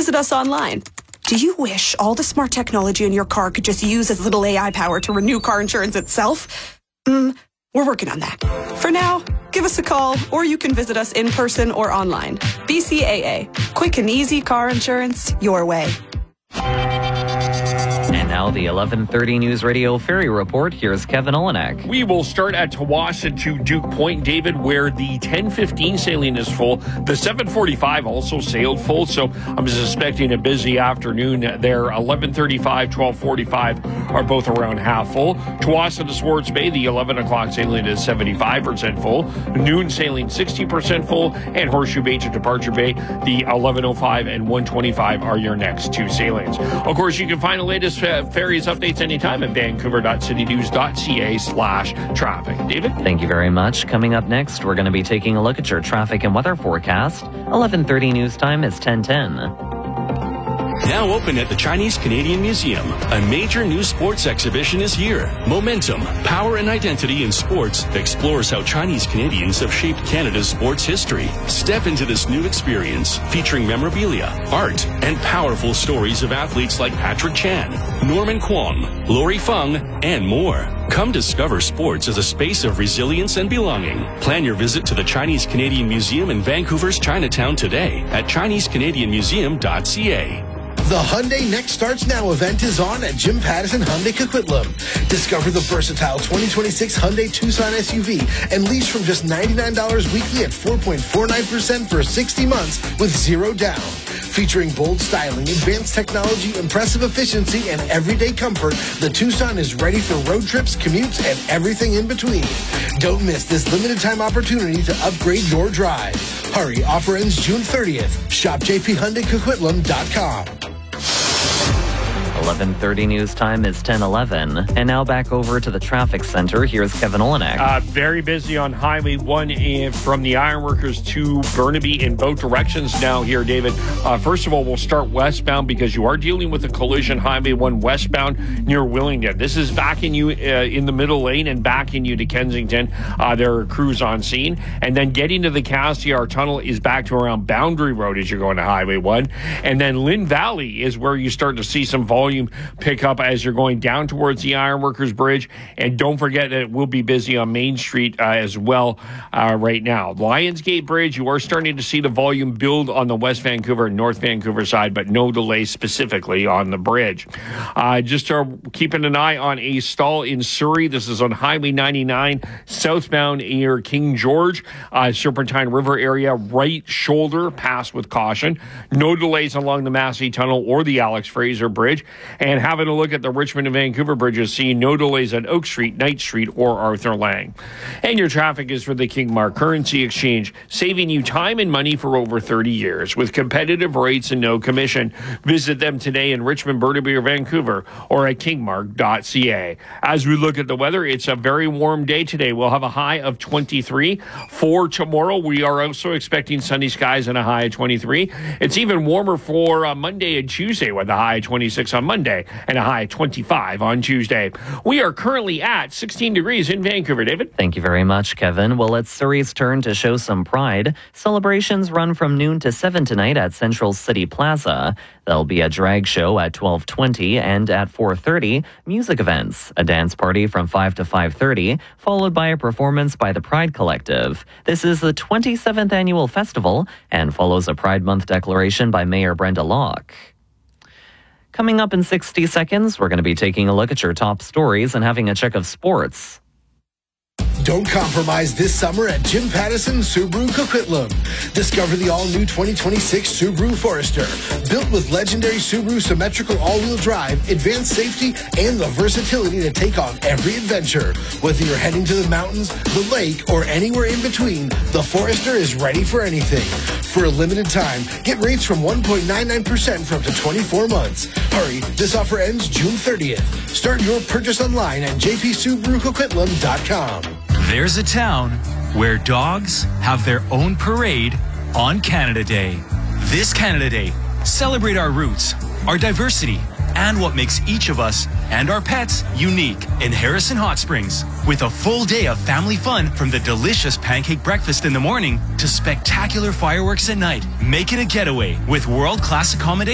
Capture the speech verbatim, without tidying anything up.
visit us online. Do you wish all the smart technology in your car could just use as little A I power to renew car insurance itself? Mm, we're working on that. For now, give us a call, or you can visit us in person or online. B C A A. Quick and easy car insurance your way. And now the eleven thirty News Radio Ferry Report. Here's Kevin Olenek. We will start at Tawasin to Duke Point, David, where the ten fifteen sailing is full. The seven forty-five also sailed full, so I'm suspecting a busy afternoon there. eleven thirty-five, twelve forty-five are both around half full. Tawasin to Swartz Bay, the eleven o'clock sailing is seventy-five percent full. Noon sailing sixty percent full. And Horseshoe Bay to Departure Bay, the eleven oh five and one twenty-five are your next two sailings. Of course, you can find the latest uh, ferries updates anytime at vancouver.citynews.ca slash traffic. David? Thank you very much. Coming up next, we're going to be taking a look at your traffic and weather forecast. eleven thirty news time is ten ten. Now open at the Chinese Canadian Museum. A major new sports exhibition is here. Momentum, Power and Identity in Sports explores how Chinese Canadians have shaped Canada's sports history. Step into this new experience featuring memorabilia, art, and powerful stories of athletes like Patrick Chan, Norman Kwong, Lori Fung, and more. Come discover sports as a space of resilience and belonging. Plan your visit to the Chinese Canadian Museum in Vancouver's Chinatown today at chinese canadian museum dot c a. The Hyundai Next Starts Now event is on at Jim Pattison Hyundai Coquitlam. Discover the versatile twenty twenty-six Hyundai Tucson S U V and lease from just ninety-nine dollars weekly at four point four nine percent for sixty months with zero down. Featuring bold styling, advanced technology, impressive efficiency, and everyday comfort, the Tucson is ready for road trips, commutes, and everything in between. Don't miss this limited time opportunity to upgrade your drive. Hurry, offer ends June thirtieth. Shop j p hyundai coquitlam dot com. eleven thirty news time is ten eleven. And now back over to the traffic center. Here's Kevin Olenek. Uh, very busy on Highway one in, from the Ironworkers to Burnaby in both directions now here, David. Uh, first of all, we'll start westbound because you are dealing with a collision. Highway one westbound near Willingdon. This is backing you uh, in the middle lane and backing you to Kensington. Uh, there are crews on scene. And then getting to the Cassiar Tunnel is back to around Boundary Road as you're going to Highway one. And then Lynn Valley is where you start to see some volume pick up as you're going down towards the Ironworkers Bridge. And don't forget that it will be busy on Main Street uh, as well uh, right now. Lionsgate Bridge, you are starting to see the volume build on the West Vancouver and North Vancouver side, but no delays specifically on the bridge. Uh, just uh, keeping an eye on a stall in Surrey. This is on Highway ninety-nine, southbound near King George, uh, Serpentine River area, right shoulder, pass with caution. No delays along the Massey Tunnel or the Alex Fraser Bridge. And having a look at the Richmond and Vancouver bridges, seeing no delays on Oak Street, Knight Street, or Arthur Lang. And your traffic is for the Kingmark Currency Exchange, saving you time and money for over thirty years with competitive rates and no commission. Visit them today in Richmond, Burnaby, or Vancouver, or at kingmark dot c a. As we look at the weather, it's a very warm day today. We'll have a high of twenty-three. For tomorrow, we are also expecting sunny skies and a high of twenty-three. It's even warmer for uh, Monday and Tuesday with a high of twenty-six on Monday and a high of twenty-five on Tuesday. We are currently at sixteen degrees in Vancouver, David. Thank you very much, Kevin. Well, it's Surrey's turn to show some pride. Celebrations run from noon to seven tonight at Central City Plaza. There'll be a drag show at twelve twenty, and at four thirty, music events, a dance party from five to five thirty, followed by a performance by the Pride Collective. This is the twenty-seventh annual festival and follows a Pride Month declaration by Mayor Brenda Locke. Coming up in sixty seconds, we're going to be taking a look at your top stories and having a check of sports. Don't compromise this summer at Jim Pattison Subaru Coquitlam. Discover the all-new twenty twenty-six Subaru Forester. Built with legendary Subaru symmetrical all-wheel drive, advanced safety, and the versatility to take on every adventure. Whether you're heading to the mountains, the lake, or anywhere in between, the Forester is ready for anything. For a limited time, get rates from one point nine nine percent for up to twenty-four months. Hurry, this offer ends June thirtieth. Start your purchase online at j p subaru coquitlam dot com. There's a town where dogs have their own parade on Canada Day. This Canada Day, celebrate our roots, our diversity, and what makes each of us and our pets unique in Harrison Hot Springs. With a full day of family fun from the delicious pancake breakfast in the morning to spectacular fireworks at night. Make it a getaway with world-class accommodations.